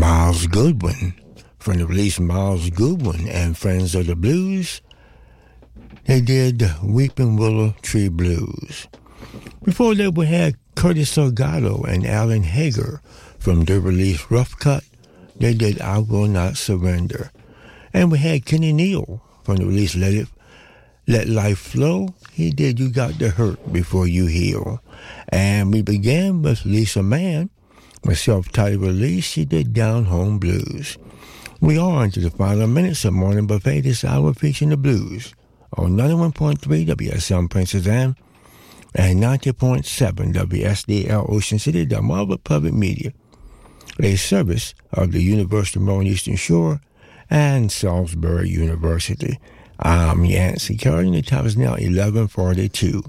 Miles Goodwin. From the release Miles Goodwin and Friends of the Blues, they did Weeping Willow Tree Blues. Before that, we had Curtis Salgado and Alan Hager from the release Rough Cut. They did I Will Not Surrender. And we had Kenny Neal from the release Let Life Flow. He did You Got to Hurt Before You Heal. And we began with Lisa Mann, a self-titled release. She did Down Home Blues. We are into the final minutes of Morning Buffet this hour featuring the blues on 91.3 WSM Princess Anne and 90.7 WSDL Ocean City, the Marvel Public Media, a service of the University of Maryland Eastern Shore and Salisbury University. I'm Yancey Curry, the time is now 11:42.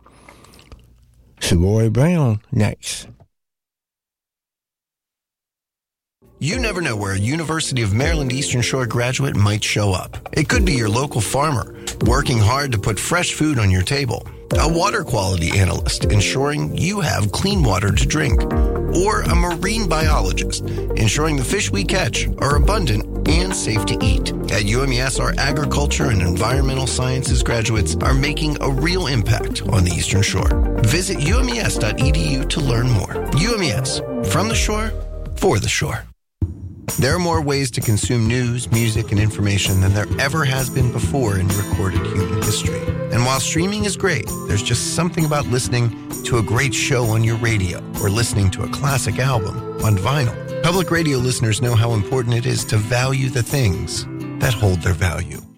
Savoy Brown next. You never know where a University of Maryland Eastern Shore graduate might show up. It could be your local farmer, working hard to put fresh food on your table, a water quality analyst, ensuring you have clean water to drink, or a marine biologist, ensuring the fish we catch are abundant and safe to eat. At UMES, our agriculture and environmental sciences graduates are making a real impact on the Eastern Shore. Visit umes.edu to learn more. UMES, from the shore, for the shore. There are more ways to consume news, music, and information than there ever has been before in recorded human history. And while streaming is great, there's just something about listening to a great show on your radio or listening to a classic album on vinyl. Public radio listeners know how important it is to value the things that hold their value.